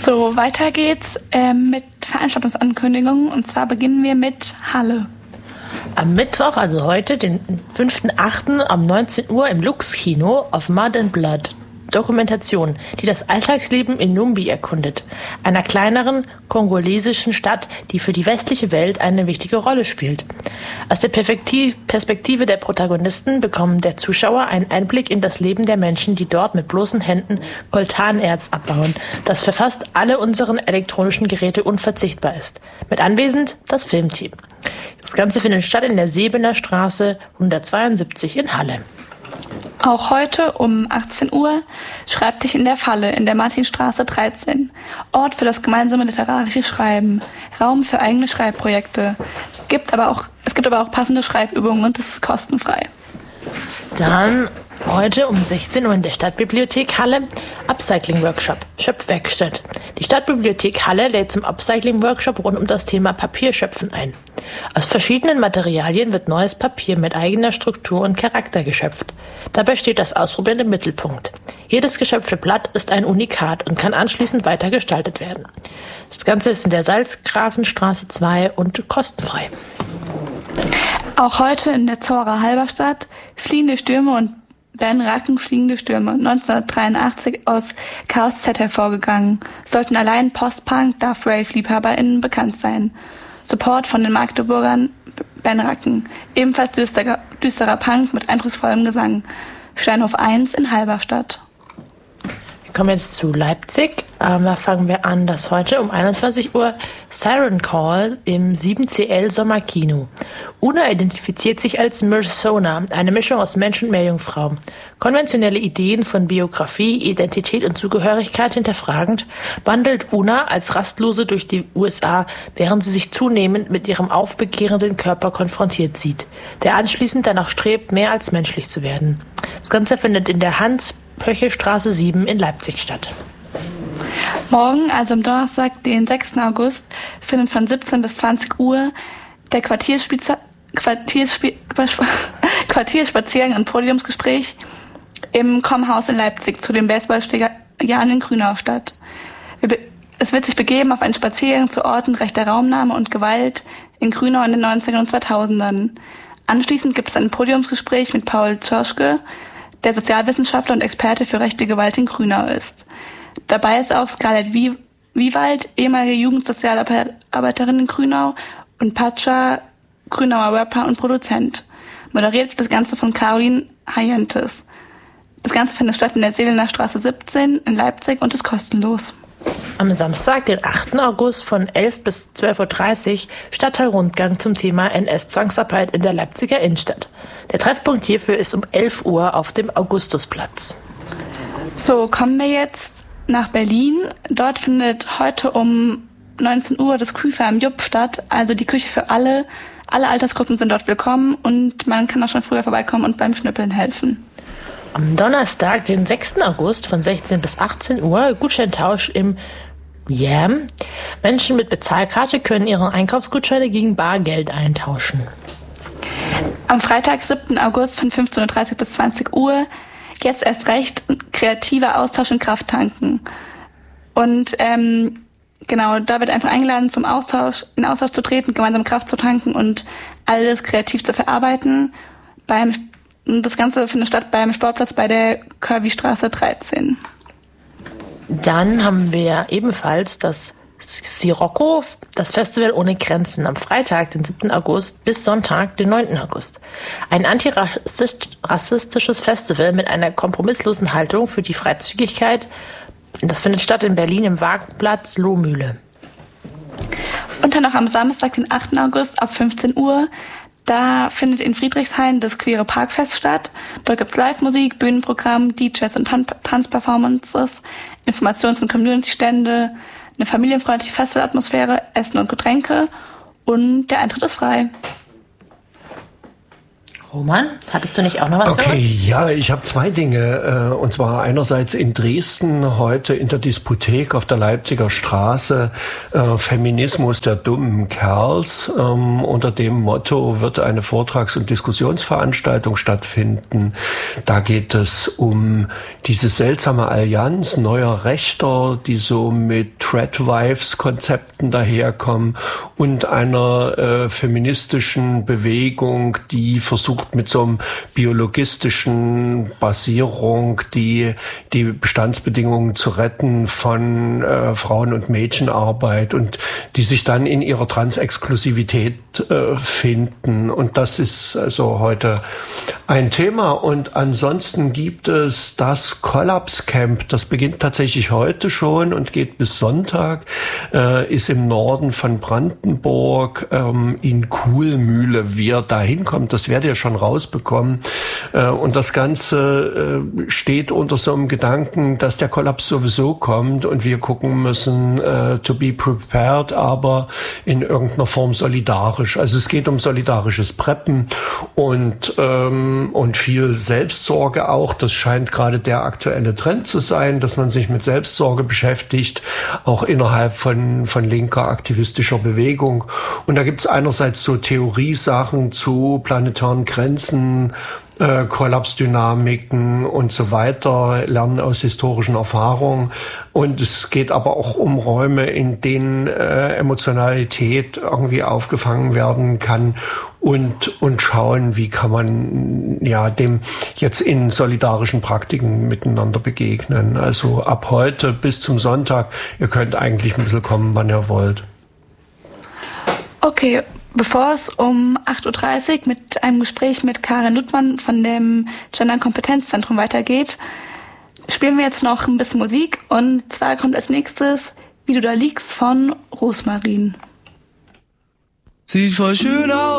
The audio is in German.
So, weiter geht's mit Veranstaltungsankündigungen. Und zwar beginnen wir mit Halle. Am Mittwoch, also heute, den 5.8. um 19 Uhr im Lux-Kino auf Mud and Blood. Dokumentation, die das Alltagsleben in Numbi erkundet, einer kleineren kongolesischen Stadt, die für die westliche Welt eine wichtige Rolle spielt. Aus der Perspektive der Protagonisten bekommt der Zuschauer einen Einblick in das Leben der Menschen, die dort mit bloßen Händen Coltanerz abbauen, das für fast alle unseren elektronischen Geräte unverzichtbar ist. Mit anwesend das Filmteam. Das Ganze findet statt in der Sebener Straße 172 in Halle. Auch heute um 18 Uhr Schreib dich in der Falle in der Martinstraße 13. Ort für das gemeinsame literarische Schreiben. Raum für eigene Schreibprojekte. Es gibt aber auch passende Schreibübungen und es ist kostenfrei. Dann heute um 16 Uhr in der Stadtbibliothek Halle Upcycling-Workshop, Schöpfwerkstatt. Die Stadtbibliothek Halle lädt zum Upcycling-Workshop rund um das Thema Papierschöpfen ein. Aus verschiedenen Materialien wird neues Papier mit eigener Struktur und Charakter geschöpft. Dabei steht das Ausprobieren im Mittelpunkt. Jedes geschöpfte Blatt ist ein Unikat und kann anschließend weiter gestaltet werden. Das Ganze ist in der Salzgrafenstraße 2 und kostenfrei. Auch heute in der Zora Halberstadt Fliehende Stürme und Ben Racken Fliegende Stürme 1983 aus Chaos Z hervorgegangen, sollten allein Post-Punk, Darth Rave-LiebhaberInnen bekannt sein. Support von den Magdeburgern Ben Racken, ebenfalls düsterer Punk mit eindrucksvollem Gesang. Steinhof 1 in Halberstadt. Wir kommen jetzt zu Leipzig. Da fangen wir an, dass heute um 21 Uhr Siren Call im 7CL Sommerkino. Una identifiziert sich als Mersona, eine Mischung aus Mensch und Meerjungfrau. Konventionelle Ideen von Biografie, Identität und Zugehörigkeit hinterfragend, wandelt Una als Rastlose durch die USA, während sie sich zunehmend mit ihrem aufbegehrenden Körper konfrontiert sieht, der anschließend danach strebt, mehr als menschlich zu werden. Das Ganze findet in der Hans-Pöche-Straße 7 in Leipzig statt. Morgen, also am Donnerstag, den 6. August, findet von 17 bis 20 Uhr der Quartierspaziergang und Podiumsgespräch im Kommhaus in Leipzig zu den Baseballschlägerjahren in Grünau statt. Es wird sich begeben auf einen Spaziergang zu Orten rechter Raumnahme und Gewalt in Grünau in den 90ern und 2000ern. Anschließend gibt es ein Podiumsgespräch mit Paul Zschorschke, der Sozialwissenschaftler und Experte für rechte Gewalt in Grünau ist. Dabei ist auch Scarlett Wiewald, ehemalige Jugendsozialarbeiterin in Grünau, und Pacha, Grünauer Rapper und Produzent. Moderiert wird das Ganze von Caroline Hayentes. Das Ganze findet statt in der Seelener Straße 17 in Leipzig und ist kostenlos. Am Samstag, den 8. August von 11 bis 12.30 Uhr Stadtteilrundgang zum Thema NS-Zwangsarbeit in der Leipziger Innenstadt. Der Treffpunkt hierfür ist um 11 Uhr auf dem Augustusplatz. So, kommen wir jetzt nach Berlin. Dort findet heute um 19 Uhr das Küfer im Jupp statt, also die Küche für alle. Alle Altersgruppen sind dort willkommen und man kann auch schon früher vorbeikommen und beim Schnüppeln helfen. Am Donnerstag, den 6. August von 16 bis 18 Uhr Gutscheintausch im Yam. Menschen mit Bezahlkarte können ihre Einkaufsgutscheine gegen Bargeld eintauschen. Am Freitag, 7. August von 15.30 Uhr bis 20 Uhr jetzt erst recht kreativer Austausch und Krafttanken. Und genau, da wird einfach eingeladen, in Austausch zu treten, gemeinsam Kraft zu tanken und alles kreativ zu verarbeiten. Das Ganze findet statt beim Sportplatz bei der Curvy-Straße 13. Dann haben wir ebenfalls das Sirocco, das Festival ohne Grenzen, am Freitag, den 7. August bis Sonntag, den 9. August. Ein antirassistisches Festival mit einer kompromisslosen Haltung für die Freizügigkeit. Das findet statt in Berlin im Wagenplatz Lohmühle. Und dann noch am Samstag, den 8. August ab 15 Uhr. Da findet in Friedrichshain das Queere Parkfest statt. Dort gibt's Live-Musik, Bühnenprogramm, DJs und Tanzperformances, Informations- und Community-Stände, eine familienfreundliche Festivalatmosphäre, Essen und Getränke und der Eintritt ist frei. Roman, hattest du nicht auch noch was für uns? Ja, ich habe zwei Dinge. Und zwar einerseits in Dresden heute in der Disputhek auf der Leipziger Straße Feminismus der dummen Kerls. Unter dem Motto wird eine Vortrags- und Diskussionsveranstaltung stattfinden. Da geht es um diese seltsame Allianz neuer Rechter, die so mit Tradwives-Konzepten daherkommen und einer feministischen Bewegung, die versucht mit so einem biologistischen Basierung die Bestandsbedingungen zu retten von Frauen- und Mädchenarbeit und die sich dann in ihrer Transexklusivität finden. Und das ist also heute ein Thema. Und ansonsten gibt es das Collapse Camp. Das beginnt tatsächlich heute schon und geht bis Sonntag, ist im Norden von Brandenburg in Kuhlmühle. Wie ihr da hinkommt, das werdet ihr schon rausbekommen. Und das Ganze steht unter so einem Gedanken, dass der Kollaps sowieso kommt und wir gucken müssen, to be prepared, aber in irgendeiner Form solidarisch. Also es geht um solidarisches Preppen und viel Selbstsorge auch. Das scheint gerade der aktuelle Trend zu sein, dass man sich mit Selbstsorge beschäftigt, auch innerhalb von linker aktivistischer Bewegung. Und da gibt es einerseits so Theoriesachen zu planetaren Grenzen, Kollapsdynamiken und so weiter, Lernen aus historischen Erfahrungen. Und es geht aber auch um Räume, in denen Emotionalität irgendwie aufgefangen werden kann und schauen, wie kann man dem jetzt in solidarischen Praktiken miteinander begegnen. Also ab heute bis zum Sonntag, ihr könnt eigentlich ein bisschen kommen, wann ihr wollt. Okay, bevor es um 8.30 Uhr mit einem Gespräch mit Karin Luttmann von dem Gender-Kompetenzzentrum weitergeht, spielen wir jetzt noch ein bisschen Musik. Und zwar kommt als nächstes Wie du da liegst von Rosmarin. Sieht voll schön aus.